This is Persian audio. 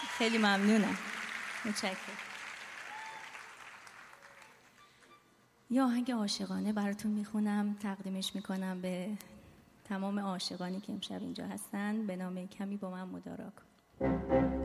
خیلی ممنونم. متشکرم. یه آهنگ عاشقانه براتون میخونم، تقدیمش میکنم به تمام عاشقانی که امشب اینجا هستن، به نام کمی با من مدارا کن.